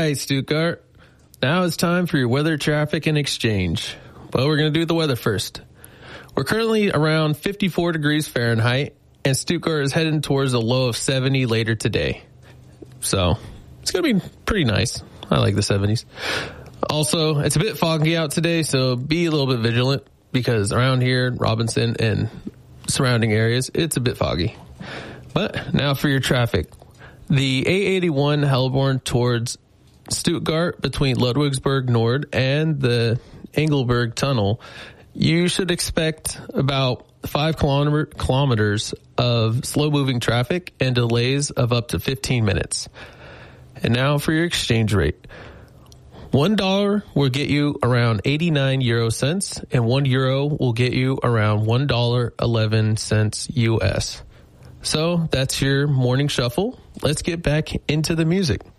right, Stuttgart. Now it's time for your weather, traffic, and exchange. Well, we're going to do the weather first. We're currently around 54 degrees Fahrenheit, and Stuttgart is heading towards a low of 70 later today. So it's going to be pretty nice. I like the 70s. Also, it's a bit foggy out today, so be a little bit vigilant because around here, Robinson and surrounding areas, it's a bit foggy. But now for your traffic. The A81 Hellborn towards Stuttgart between Ludwigsburg Nord and the Engelberg Tunnel, you should expect about 5 kilometers of slow-moving traffic and delays of up to 15 minutes. And now for your exchange rate. $1 will get you around 89 euro cents, and €1 will get you around $1.11 US. So that's your morning shuffle. Let's get back into the music.